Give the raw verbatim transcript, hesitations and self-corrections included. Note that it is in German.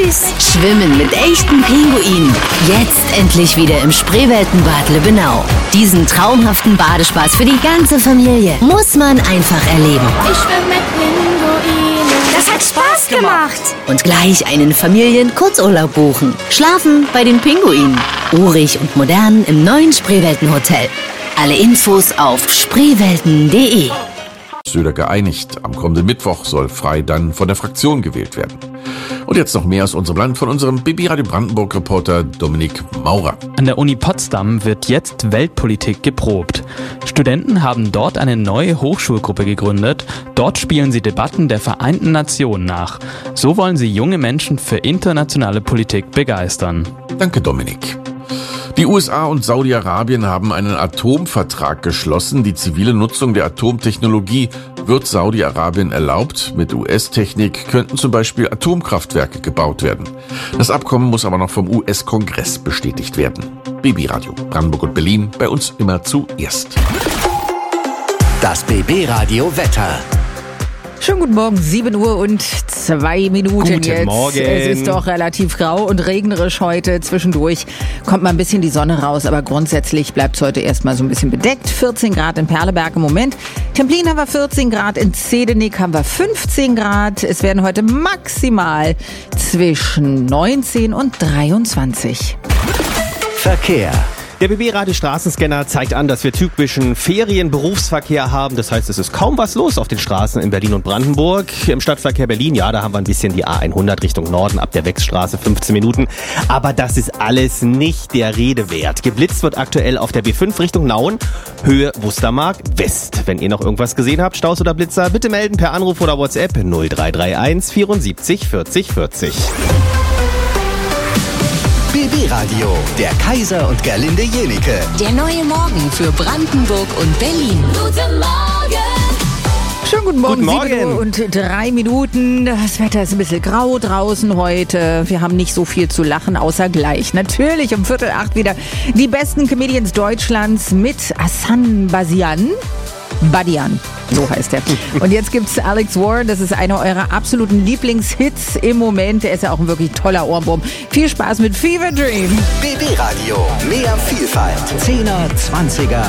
süß. Schwimmen mit echten Pinguinen. Jetzt endlich wieder im Spreeweltenbad Lübbenau. Diesen traumhaften Badespaß für die ganze Familie muss man einfach erleben. Ich schwimme mit Pinguinen. Das hat Spaß gemacht. Und gleich einen Familien-Kurzurlaub buchen. Schlafen bei den Pinguinen. Urig und modern im neuen Spreeweltenhotel. Alle Infos auf spreewelten punkt de. Söder geeinigt. Am kommenden Mittwoch soll Frey dann von der Fraktion gewählt werden. Und jetzt noch mehr aus unserem Land von unserem B B Radio Brandenburg-Reporter Dominik Maurer. An der Uni Potsdam wird jetzt Weltpolitik geprobt. Studenten haben dort eine neue Hochschulgruppe gegründet. Dort spielen sie Debatten der Vereinten Nationen nach. So wollen sie junge Menschen für internationale Politik begeistern. Danke, Dominik. Die U S A und Saudi-Arabien haben einen Atomvertrag geschlossen. Die zivile Nutzung der Atomtechnologie wird Saudi-Arabien erlaubt. Mit U S-Technik könnten zum Beispiel Atomkraftwerke gebaut werden. Das Abkommen muss aber noch vom U S-Kongress bestätigt werden. B B Radio Brandenburg und Berlin, bei uns immer zuerst. Das B B Radio Wetter. Schönen guten Morgen, sieben Uhr und zwei Minuten Guten jetzt. Morgen. Es ist doch relativ grau und regnerisch heute. Zwischendurch kommt mal ein bisschen die Sonne raus, aber grundsätzlich bleibt es heute erstmal so ein bisschen bedeckt. vierzehn Grad in Perleberg im Moment. Templin haben wir vierzehn Grad, in Zedenik haben wir fünfzehn Grad. Es werden heute maximal zwischen neunzehn und dreiundzwanzig. Verkehr. Der B B-Radio Straßenscanner zeigt an, dass wir typischen Ferien-Berufsverkehr haben. Das heißt, es ist kaum was los auf den Straßen in Berlin und Brandenburg. Im Stadtverkehr Berlin, ja, da haben wir ein bisschen die A hundert Richtung Norden ab der Wechsstraße, fünfzehn Minuten. Aber das ist alles nicht der Rede wert. Geblitzt wird aktuell auf der B fünf Richtung Nauen, Höhe Wustermark West. Wenn ihr noch irgendwas gesehen habt, Staus oder Blitzer, bitte melden per Anruf oder WhatsApp null drei drei eins vierundsiebzig vierzig vierzig. B B-Radio, der Kaiser und Gerlinde Jenike. Der neue Morgen für Brandenburg und Berlin. Guten Morgen. Schönen guten Morgen, Guten Morgen. sieben Uhr und drei Minuten. Das Wetter ist ein bisschen grau draußen heute. Wir haben nicht so viel zu lachen, außer gleich. Natürlich um Viertel acht wieder die besten Comedians Deutschlands mit Hassan Basian. Badian, so heißt er. Und jetzt gibt's Alex Warren, das ist einer eurer absoluten Lieblingshits im Moment. Der ist ja auch ein wirklich toller Ohrwurm. Viel Spaß mit Fever Dream. B B-Radio, mehr Vielfalt. Zehner, Zwanziger